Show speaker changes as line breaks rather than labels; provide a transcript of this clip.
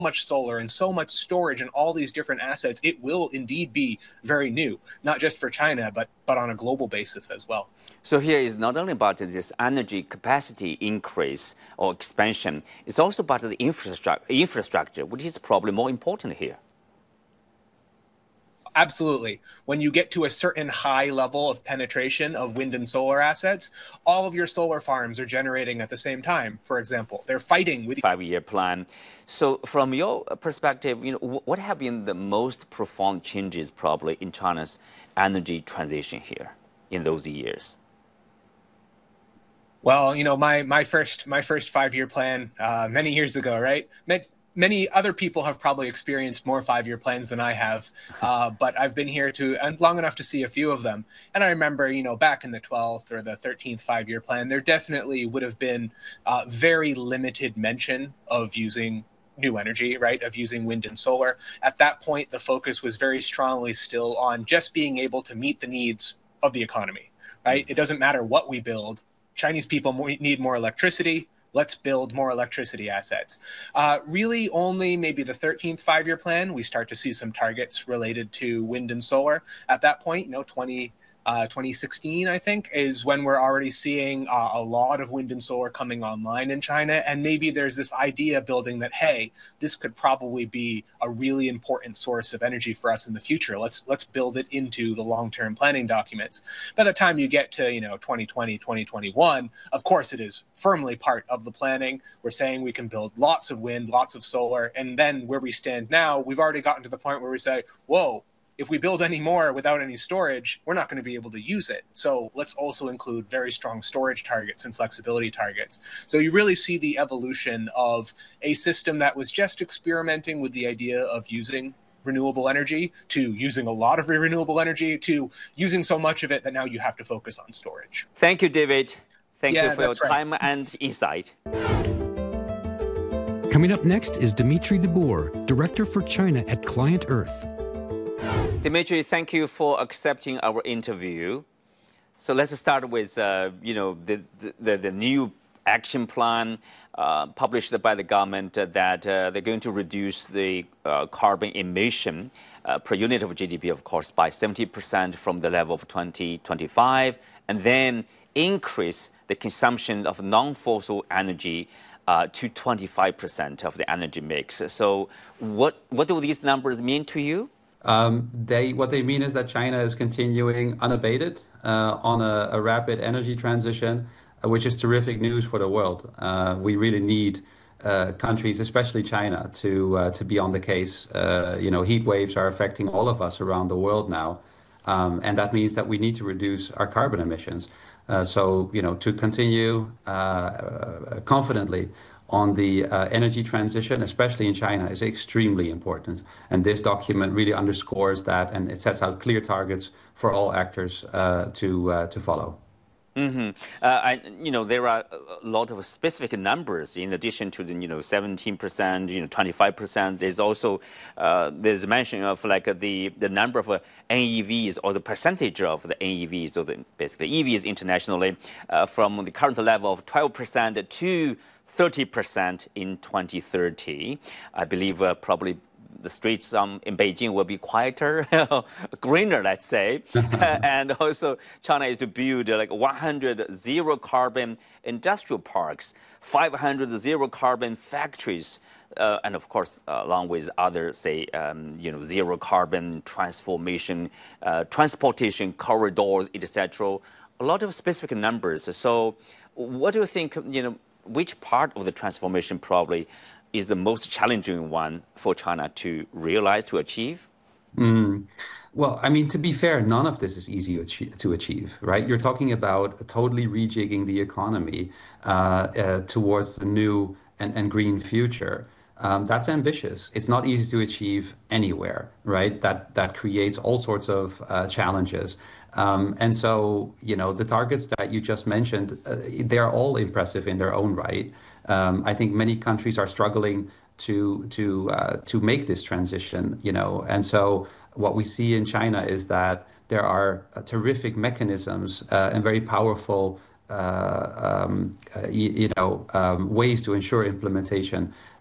much solar and so much storage and all these different assets, it will indeed be very new, not just for China, but on a global basis as well.
So here is not only about this energy capacity increase or expansion, it's also about the infrastructure, which is probably more important here.
Absolutely. When you get to a certain high level of penetration of wind and solar assets, all of your solar farms are generating at the same time, for example. They're fighting with
5-year plan. So from your perspective, what have been the most profound changes probably in China's energy transition here in those years?
Well, my first 5-year plan many years ago, right? Many other people have probably experienced more 5-year plans than I have, but I've been here and long enough to see a few of them. And I remember, back in the 12th or the 13th 5-year plan, there definitely would have been very limited mention of using new energy, right, of using wind and solar. At that point, the focus was very strongly still on just being able to meet the needs of the economy, right? It doesn't matter what we build. Chinese people need more electricity. Let's build more electricity assets. Really only maybe the 13th 5-year plan, we start to see some targets related to wind and solar. At that point, 2016, I think, is when we're already seeing a lot of wind and solar coming online in China. And maybe there's this idea building that, hey, this could probably be a really important source of energy for us in the future. Let's build it into the long-term planning documents. By the time you get to, 2020, 2021, of course, it is firmly part of the planning. We're saying we can build lots of wind, lots of solar. And then where we stand now, we've already gotten to the point where we say, whoa, if we build any more without any storage, we're not going to be able to use it. So let's also include very strong storage targets and flexibility targets. So you really see the evolution of a system that was just experimenting with the idea of using renewable energy to using a lot of renewable energy to using so much of it that now you have to focus on storage.
Thank you, David. Thank you for your time and insight.
Coming up next is Dimitri de Boer, Director for China at Client Earth.
Dimitri, thank you for accepting our interview. So let's start with, the new action plan published by the government that they're going to reduce the carbon emission per unit of GDP, of course, by 70% from the level of 2025, and then increase the consumption of non-fossil energy to 25% of the energy mix. So what do these numbers mean to you?
What they mean is that China is continuing unabated on a rapid energy transition, which is terrific news for the world. We really need countries, especially China, to be on the case. Heat waves are affecting all of us around the world now, and that means that we need to reduce our carbon emissions. So to continue confidently on the energy transition, especially in China, is extremely important. And this document really underscores that, and it sets out clear targets for all actors to follow.
Mm-hmm. There are a lot of specific numbers in addition to the 17%, 25%. There's also there's mention of the number of NEVs or the percentage of the NEVs, or basically EVs internationally, from the current level of 12% to 30% in 2030. I believe probably the streets in Beijing will be quieter, greener, let's say. And also China is to build 100 zero carbon industrial parks, 500 zero carbon factories, and of course, along with other, say, zero carbon transformation, transportation corridors, etc. A lot of specific numbers. So what do you think, which part of the transformation probably is the most challenging one for China to realize, to achieve?
Well, I mean, to be fair, none of this is easy to achieve, right? You're talking about totally rejigging the economy towards the new and green future. That's ambitious. It's not easy to achieve anywhere, right? That creates all sorts of challenges. And so, the targets that you just mentioned, they're all impressive in their own right. I think many countries are struggling to make this transition, and so what we see in China is that there are terrific mechanisms and very powerful ways to ensure implementation